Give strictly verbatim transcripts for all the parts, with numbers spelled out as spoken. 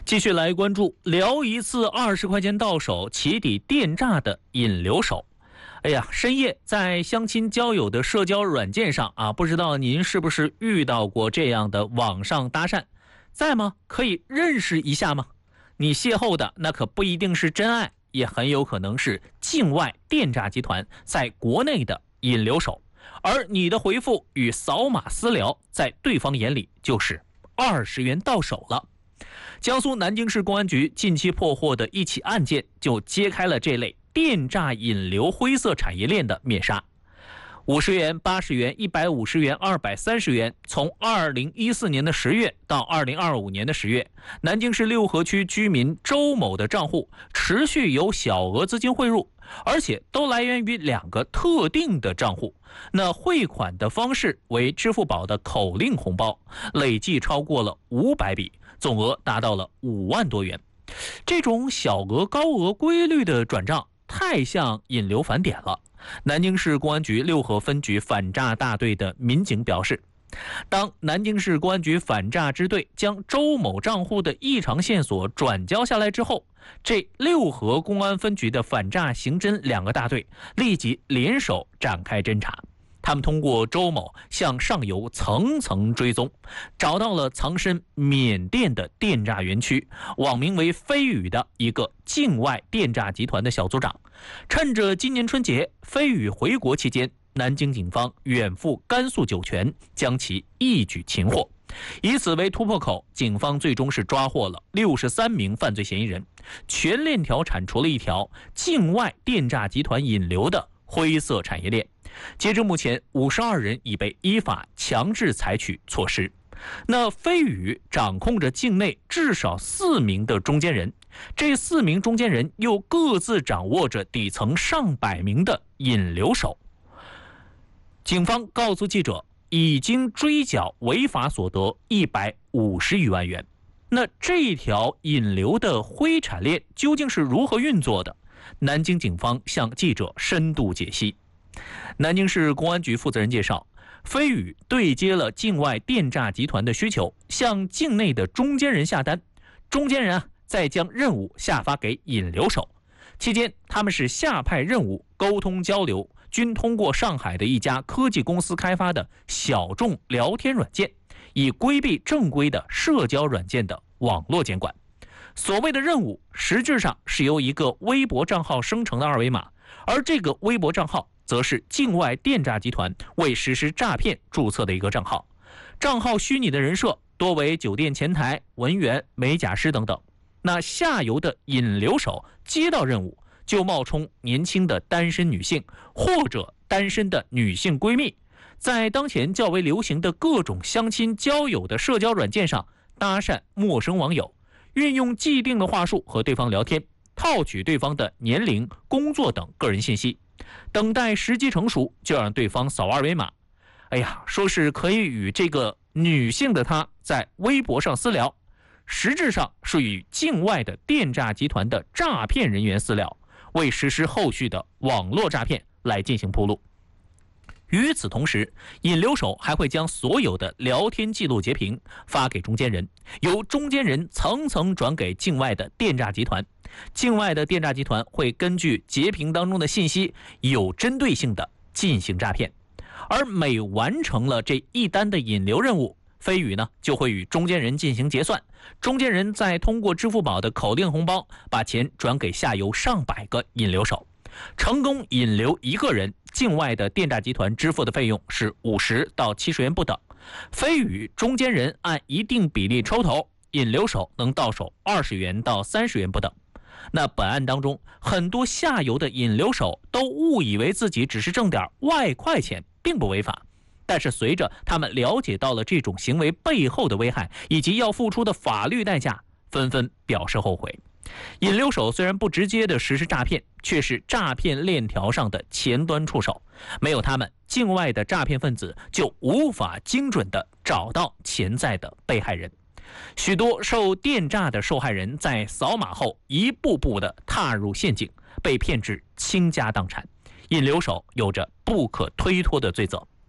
继续来关注，聊一次二十块钱到手，起底电诈的引流手。哎呀，深夜在相亲交友的社交软件上啊，不知道您是不是遇到过这样的网上搭讪？在吗？可以认识一下吗？你邂逅的那可不一定是真爱，也很有可能是境外电诈集团在国内的引流手，而你的回复与扫码私聊，在对方眼里就是二十元到手了。江苏南京市公安局近期破获的一起案件，就揭开了这类电诈引流灰色产业链的面纱。五十元、八十元、一百五十元、二百三十元，从二零一四年的十月到二零二五年的十月，南京市六合区居民周某的账户持续有小额资金汇入，而且都来源于两个特定的账户。那汇款的方式为支付宝的口令红包，累计超过了五百笔，总额达到了五万多元。这种小额高额规律的转账太像引流返点了。南京市公安局六合分局反诈大队的民警表示，当南京市公安局反诈支队将周某账户的异常线索转交下来之后，这六合公安分局的反诈刑侦两个大队立即联手展开侦查。他们通过周某向上游层层追踪，找到了藏身缅甸的电诈园区，网名为飞宇的一个境外电诈集团的小组长。趁着今年春节飞宇回国期间，南京警方远赴甘肃酒泉，将其一举擒获。以此为突破口，警方最终是抓获了六十三名犯罪嫌疑人，全链条铲除了一条境外电诈集团引流的灰色产业链。截至目前，五十二人已被依法强制采取措施。那飞宇掌控着境内至少四名的中间人，这四名中间人又各自掌握着底层上百名的引流手。警方告诉记者，已经追缴违法所得一百五十余万元。那这条引流的灰产链究竟是如何运作的？南京警方向记者深度解析。南京市公安局负责人介绍，飞宇对接了境外电诈集团的需求，向境内的中间人下单，中间人啊再将任务下发给引流手。期间，他们是下派任务、沟通交流，均通过上海的一家科技公司开发的小众聊天软件，以规避正规的社交软件的网络监管。所谓的任务，实质上是由一个微博账号生成的二维码，而这个微博账号则是境外电诈集团为实施诈骗注册的一个账号。账号虚拟的人设多为酒店前台、文员、美甲师等等。那下游的引流手接到任务，就冒充年轻的单身女性或者单身的女性闺蜜，在当前较为流行的各种相亲交友的社交软件上搭讪陌生网友，运用既定的话术和对方聊天，套取对方的年龄、工作等个人信息，等待时机成熟就让对方扫二维码。哎呀，说是可以与这个女性的她在微博上私聊，实质上是与境外的电诈集团的诈骗人员私聊，为实施后续的网络诈骗来进行铺路。与此同时，引流手还会将所有的聊天记录截屏发给中间人，由中间人层层转给境外的电诈集团。境外的电诈集团会根据截屏当中的信息，有针对性的进行诈骗。而每完成了这一单的引流任务，飞宇呢就会与中间人进行结算，中间人再通过支付宝的口令红包把钱转给下游上百个引流手。成功引流一个人，境外的电诈集团支付的费用是五十到七十元不等，飞宇中间人按一定比例抽头，引流手能到手二十元到三十元不等。那本案当中，很多下游的引流手都误以为自己只是挣点外快钱，并不违法。但是随着他们了解到了这种行为背后的危害以及要付出的法律代价，纷纷表示后悔。引流手虽然不直接的实施诈骗，却是诈骗链条上的前端触手，没有他们，境外的诈骗分子就无法精准地找到潜在的被害人。许多受电诈的受害人在扫码后一步步地踏入陷阱，被骗至倾家荡产。引流手有着不可推脱的罪责。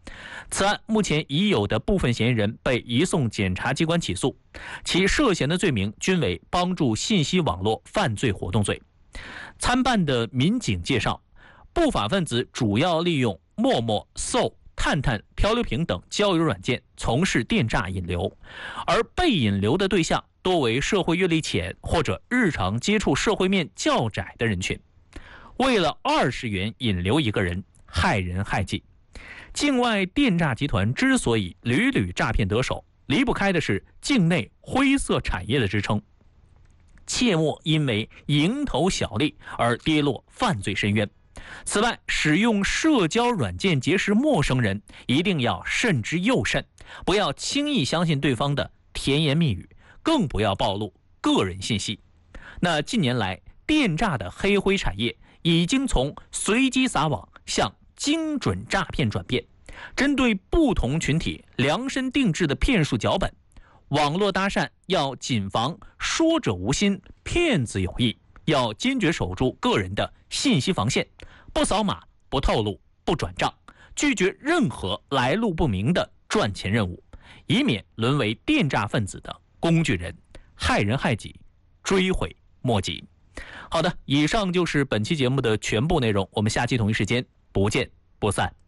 此案目前已有的部分嫌疑人被移送检察机关起诉，其涉嫌的罪名均为帮助信息网络犯罪活动罪。参办的民警介绍，不法分子主要利用陌陌、搜、探探、漂流瓶等交友软件从事电诈引流，而被引流的对象多为社会阅历浅或者日常接触社会面较窄的人群。为了二十元引流一个人，害人害己。境外电诈集团之所以屡屡诈骗得手，离不开的是境内灰色产业的支撑。切莫因为蝇头小利而跌落犯罪深渊。此外，使用社交软件结识陌生人，一定要慎之又慎，不要轻易相信对方的甜言蜜语，更不要暴露个人信息。那近年来，电诈的黑灰产业已经从随机撒网向精准诈骗转变，针对不同群体量身定制的骗术脚本。网络搭讪要谨防说者无心，骗子有意，要坚决守住个人的信息防线，不扫码、不透露、不转账，拒绝任何来路不明的赚钱任务，以免沦为电诈分子的工具人，害人害己，追悔莫及。好的，以上就是本期节目的全部内容，我们下期同一时间不见不散。